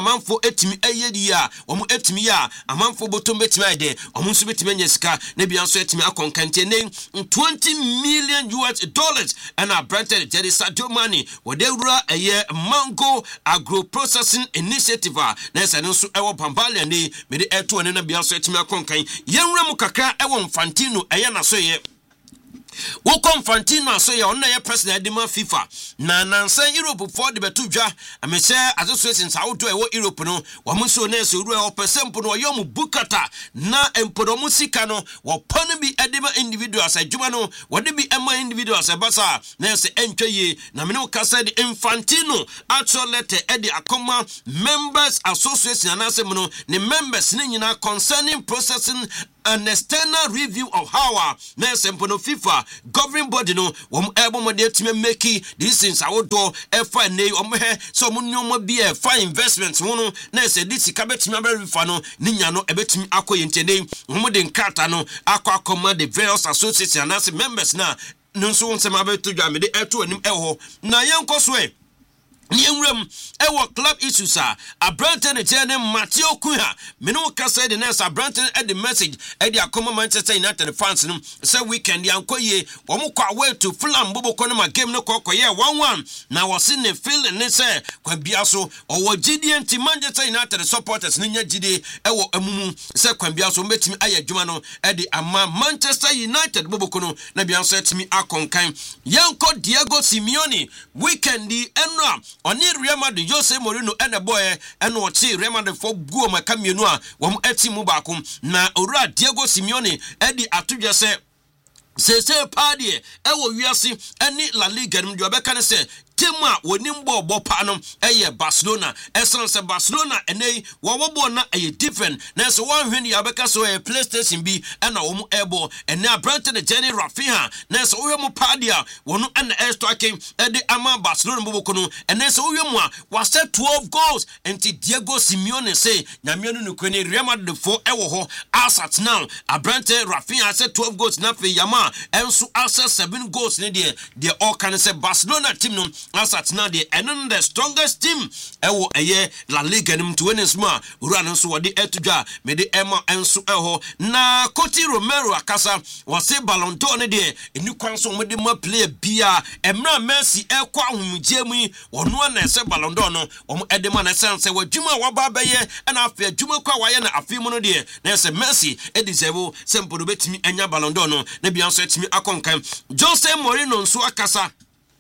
etimi eye dia omo etimi ya amanfo botom betimi ade omo nso betimi anya sika na bia nso etimi akonkante ne twenty million U S dollars and a branded Jerry Sadio Mane wodewura eye Mango Agro Processing Initiative na ese nso ewo Pambalia ne me de eto ne na bia nso etimi akonkan yenwura mu kakra ewo Infantino eye na so ye wo Infantino so ye onna ye president de ma FIFA na nansa Europe for the betudwa amese association Saudi e wo Europe no wo mo so na so ru e opesempo no yo mu bukata na empodomu sika no wo pon bi edema individuals adwuma no wo de bi ema individuals e basa na se entwaye na me no kasa de Infantino actual letter e de akoma members association anase mo no ne members ne nyina concerning processing an external review of how na sempono FIFA governing body no wom ebo mo de time make this things awodo e fa nei om he so mo nyomo bi e fa investment ho no na se this ka betimi aberifa no ni nya no e betimi akoye ntene mo de nkata no akọ akoma the various association na se members na nso won ma beto dwa me de eto anim e ho na yenkoso e Niemrem ewo club issues a Branton e jene Matthew Cunha me no ka say the next Branton e the message e the akoma Manchester United fans no say weekend yankoye wo mo kwa way to Fulham bobo kono ma game no kokoye one one na wo se ne feel ne say kwa bia so owo gidi anti Manchester United supporters ne nya gidi ewo amumu say kwa bia so metimi ayadwuma no e the ama Manchester United bobo kono na bia so etimi akonkan yanko Diego Simeone weekend di enra oni Real Madrid Jose Mourinho ene boy ene ochi Real Madrid for guo maka mienu a wom ati mu baako na owura Diego Simeone edi atudwa se se se party ewo wiase eni La Liga nim de obeka ne se tema wonim bo bo pa no eye Barcelona eson se Barcelona enei wo bo na eye different na so one hwen ya beka so e PlayStation bi na wo mu ebo ene Branton de Jenny Rafinha na so wo mu padia wono na extra king e de ama Barcelona bo kono ene so wo mu a was twelve goals enti Diego Simeone say nyamiano no kwene Real Madrid for ewo ho asat now Branton Rafinha say twelve goals na fe yama enso access seven goals ne de de all can say Barcelona team no asat na de enen the strongest team ewo eye La Liga nim to win small ura no so wode etudwa me de ema enso eho na Coti Romero akasa wose Ballon d'Or ne de eni kwan so mo de ma player bia emra Messi ekwa ahumje mu wono na ese Ballon d'Or no omo edema na sense wadwuma waba baye na afa adwuma kwa waye na afi mu no de na ese Messi e deserve sempodo betimi anya Ballon d'Or no na bia so etimi akonkan Jose Mourinho nso akasa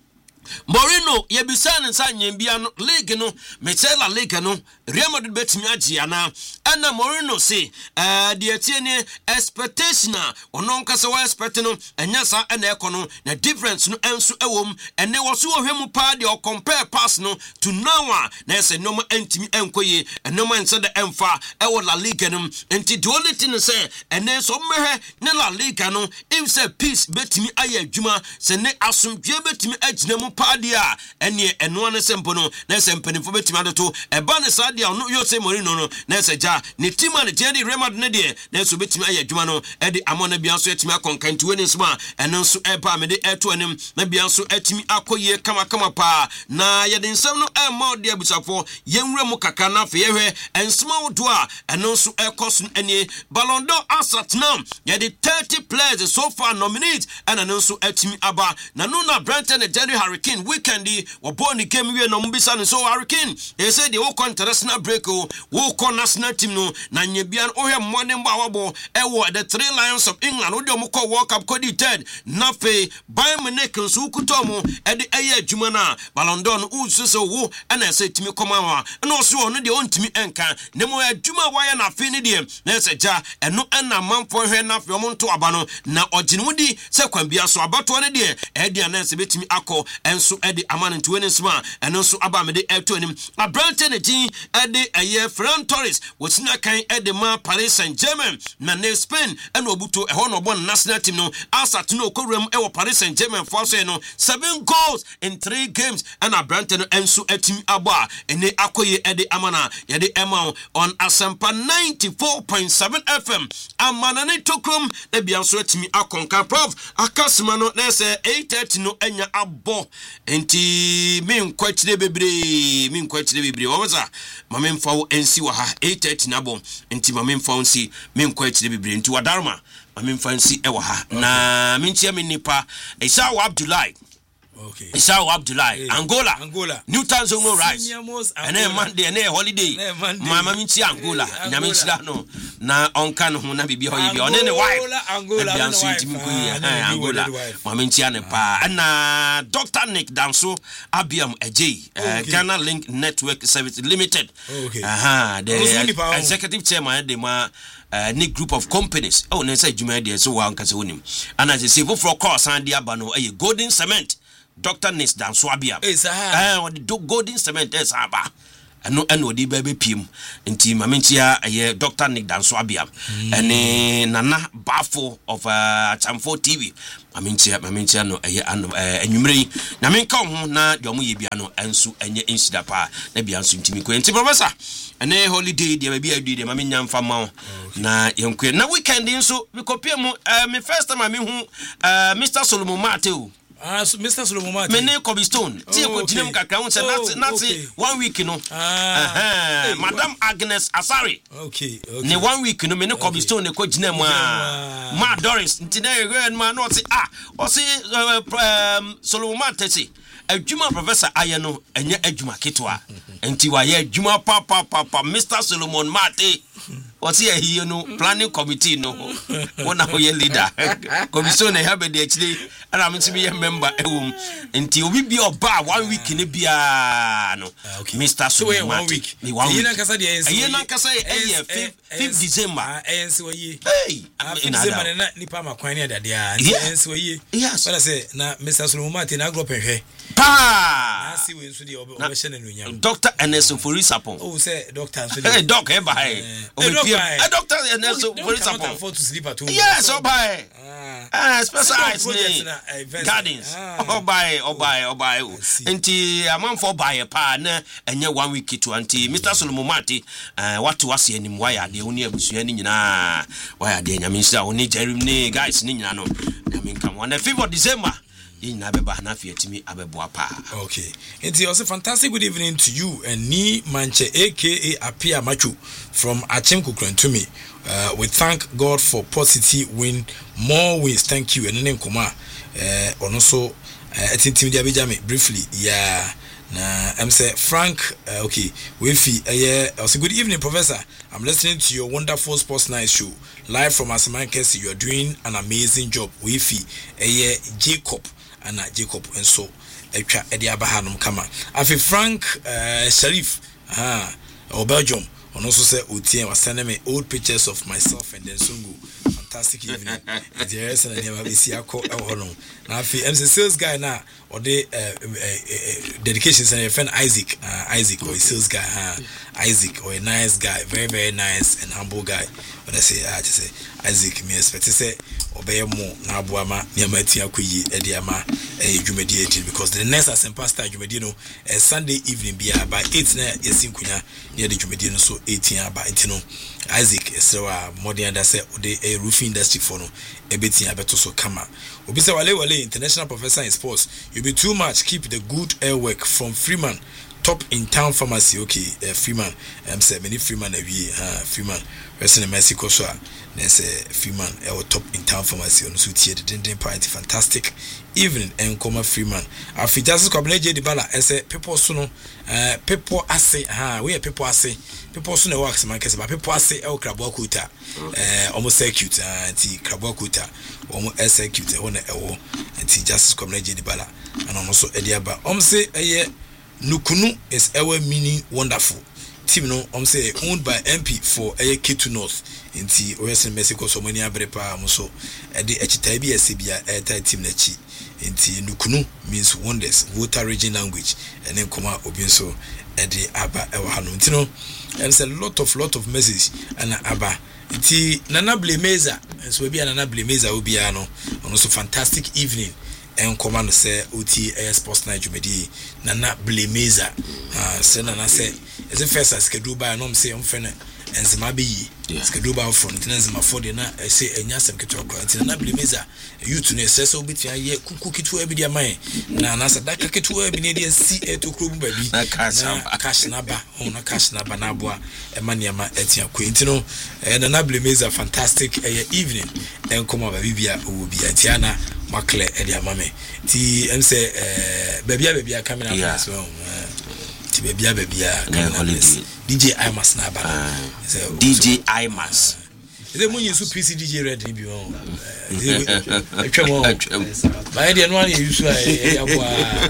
Mourinho yebisa nsa nyembia no league no metela league no Real Madrid betimi agi ana ana Mourinho say eh de atie ne expectation ono nkasa wa expect no enya sa na ekono na difference no enso ewom ene wo so ohwemu pa de compare pass no to now na ese no mo antimi enkoye ene mo ense de emfa ewo La Liga no enti the only thing say ene so mehwe ne La Liga no if say peace betimi aye adwuma se ne asomdwe betimi agina mu padia ene eno ne sempo no na sempanifo betimi adoto eba ne sa dia no Jose Mourinho no na se ja ne tima ne jedi Real Madrid ne de na so betimi aye adwuma no e de amona bia so etimi akonkanti woni nsma eno so eba me de eto anim na bia so etimi akoye kama kama pa na ye de nsam no e ma de abusafo yenwura mu kaka na fe yehwe ensma wodo a eno so ekos ene Ballon d'Or asat now ye de thirty players so far nominated and eno so etimi aba na no na Branton and Jerry Hurricane weekend wo born the game we no mbisa no so Hurricane they say the whole international break o wo ko national team no na nyebia ohwe morning ba wabo e wo the three lions of England wo de mo ko World Cup ko di third na fe Bayern Munich so kuto mo e de eye adwuma na Ballon d'Or no usu so wo na say timi koma wa na so no de ontimi enka ne mo adwuma wa ya na fe ne de na say ja eno na manfo hwe na fe mo nto aba no na ogene wudi se kwambia so abato ne de e de na say betimi akọ enso e de amane to win sma eno so aba me de eto anim Branton tin e de eye Ferran Torres wosina kan e de ma Paris Saint-Germain na ne Spain eno obuto e ho no bon national team no asat no okwuram e wo Paris Saint-Germain for so no seven goals in three games and Branton enso atim aba ene akoye e de amana ye de ema on Asempa ninety-four point seven F M amana ne tokrom e bia so atimi akonka prof akasma no na se eight thirty no enya abo enti men kwatire bebre men kwatire bebre wo za mamen fa wo ensi wa ha eight thirty na bom enti mamen fa onsi men kwatire bebre enti wadarma mamen fa ensi e wa ha na men tia men nipa Isa wa Abdullahi. Okay. Isa Abdullah, hey. Angola, Angola, New Tanzania no rice. And then Monday and then holiday. Mama minchi Angola. Na minchila no. Na onka no ho na bibi hoyi bi. One ne wife. Angola, Angola. Mama minchi ane pa. Na Doctor Nick Danso Abiam Ej. Ghana Link Network Service Limited. Okay. Aha, the executive chairman de ma Uh, Nick group of companies. Oh, ne say juma dey so wan kase wonim. And as say for course and dey abano eh golden cement. Doctor Nis Dan Swabia. Eh sa. Eh the golden cement is aba. Ano ano di baby pim. Nti mamentia eh Doctor Nick Dan Swabia. Ene nana bafo of uh Chamfo T V. Mamentia mamentia no eh ano enwumre na menka ho na de omo ye bia no enso enye insida pa na bia nso ntimi ko. Nti professor ene holiday dia baby adu dia mame nyamfa ma na yenkwe na weekend nso we kopie mu me first time me hu Mister Solomon Mateo. Ah, so Mister Solomon Mate. Me ne Kobe Stone. Ti e ko jinem kakra won say na na one week no. Ah. Uh-huh. Madam Agnes Asari. Okay, okay. Ne one week no me ne Kobe Stone ne ko jinem a. Ma Doris nti na e ma no say ah, o say um Solomon Mate say adwuma professor aye no enye adwuma ketwa. Nti wa ye adwuma pa pa pa Mister Solomon Mate. What's here you know planning committee no one of your leader commission I have the actually and I'm to be a member um until we be oba one week in a bia no Mister So one week me one week you know kasa eh fifth December eh so ye hey in December na nipa makwan na dia eh so ye yes but I say na Mister Solomon Martin na group ehwe pa na si we nso de obehye na nunyam Doctor Ernest Forisapon oh say doctor nso de doc e ba eh a doctor and also for example to sleep at home. Yes, oh bye. Ah, specialized gardens. Oh bye, oh bye, oh bye. Enti a man for buy a pa na enye one week to anti Mister Solomon Mate what was here nim why are they only abusu ni nyina why are they nyamisa oni jerim ni guys ni nyina no I mean come on the fifth of December. Okay. It's also fantastic good evening to you and Ni Manche aka Apia Machu from Achem Kukrantumi. Uh we thank God for positive win, more wins. Thank you. And then Kuma uh and also uh Timidi briefly. Yeah. Na I'm say Frank uh, okay we fi uh, yeah also good evening Professor. I'm listening to your wonderful Sports Night show live from Asamankesi. You are doing an amazing job. We fi uh, yeah Jacob and uh, Jacob and so etwa e dia bahanum kama afi Frank uh, Sharif ah uh, Belgium and also say Otien was sending me old pictures of myself and then Sungu. Fantastic evening. The rest and never be see ako eholo na afi M C sales guy na or the dedications and a friend Isaac uh, Isaac or a sales guy uh, Isaac or a nice guy, very very nice and humble guy. When I say I just say Isaac me expect to say obey more na abuama niamati akoyi ediama eh dwumadi eighteen because the next as pastor dwumadi no Sunday evening bia by eight na yesinkunya near the dwumadi no so eighteen aba intino Isaac esrewa modern that say the a roofing industry for no ebeti abeto so kama obi say wale wale international professor in sports you be too much keep the good air work from Freeman top in town pharmacy okay uh, Freeman um say many Freeman awie uh, Freeman person in Mexico so there's a Freeman uh, top in town pharmacy on so tie the dindin party fantastic evening and come Freeman afitasi kwableje di bala ese people so no uh, people ase ha we people ase people so no works man kese ba people ase e krabo akuta eh almost circuit anti krabo akuta omo execute e wona ewo anti justice kwableje di bala and almost e dia ba om say eye Nukunu is our meaning wonderful. Team no, I'm say owned by M P for a Kitu North in T Western Mexico. So many abrepa muso at the Echitabi Sibia airtight team Nechi in T Nukunu means wonders, water region language, and then Koma Obinso at the Abba Ewahano. You know, there's a lot of lot of message and Abba. T Nana Blemeza, and so be Nana Blemeza Ubiano, and also fantastic evening. And command say O T A Sports Night Jumedi Nana Blemeza. Ah, say Nana say as a first as schedule by no say on friend enzema be yi skedo ba front na enzema for de na say enya sem keto kwa nti na blimeza youth no say so bitia ye kuku kitu abi dia man na na sa daka kitu abi ne dia si eto kro bu ba bi na cash na ba ona cash na ba na boa e ma niam etia kwa nti no na na blimeza fantastic evening en koma ba bibia owo bia tiana makle e dia mame ti em say eh babia babia camera yeah. So ti babia babia holiday D J Imas na ba uh, D J Imas the mun use P C D J red ni bi won atwemo ba dia no an use ai aboa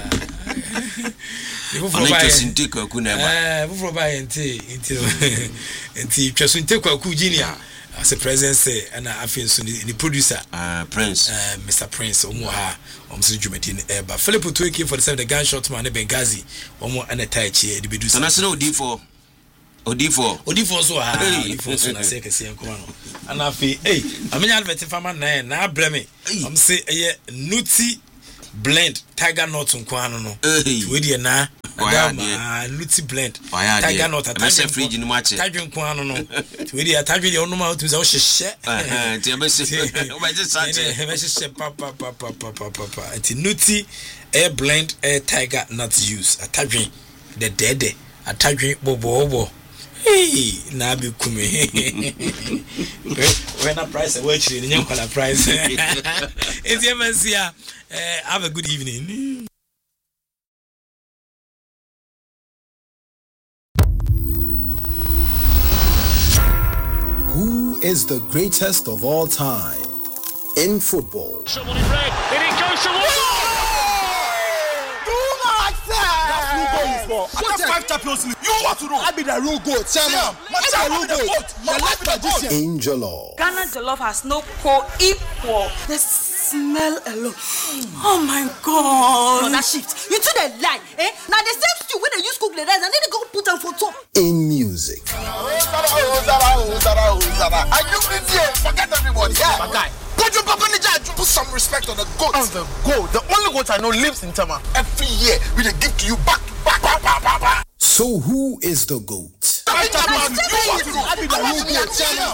ni foforo ba sinte kwaku na ba eh foforo ba ente ente ente twaso ente kwaku junior as a presence say and afin so the producer uh Prince uh, Mister Prince omo ha omso dwumadi ne eba Philip Otueke for the seven the gunshot man Benghazi omo ana taichi e bedu sana sana odi for odi for odi for so ha odi for so na say kese enko no ana afi eh amenya advert fama na na abreme om say eye nuti blend tiger nut nko anu no we dey na ah nuti blend tiger nut atagye fridge ni mache atagye nko anu no we dey atagye dey onuma o tumi say o hyehyɛ eh ti ebe se o ba je sache e be hyehyɛ pa pa pa pa pa pa pa ati nuti air blend air tiger nut use atagye the dede atagye bobo hey na be kume when a price we actually nyam kwala price it's emersia uh, have a good evening. Who is the greatest of all time in football? Someone in red, and it goes to I got five champions league. You want to know? I be the real goat, Chama. What's the real goat? The life magician. In Jollof. Ghana Jollof has no co-equal. The smell alone. Oh my God. On that shift. You two they lie, eh? Now the same stew when they use cook the rice and then they go put on for top. In music. Are you idiot? Forget everybody. Yeah. My guy. Put some respect on the goat. On the goat. The only goat I know lives in Tama. Every year we they give to you back to back, back, back, back, back. So who is the goat? I be the real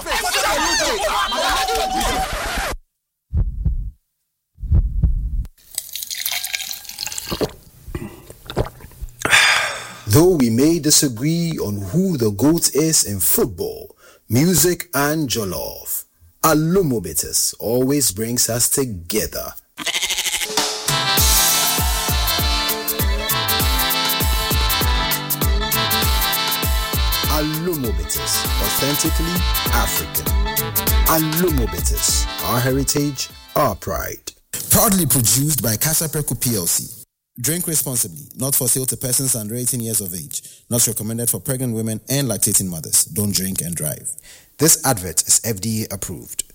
goat. Though we may disagree on who the GOAT is in football, music and jollof, Alumobitis always brings us together. Alumobitis, authentically African. Alumobitis, our heritage, our pride. Proudly produced by Casapreco P L C. Drink responsibly, not for sale to persons under eighteen years of age. Not recommended for pregnant women and lactating mothers. Don't drink and drive. This advert is F D A approved.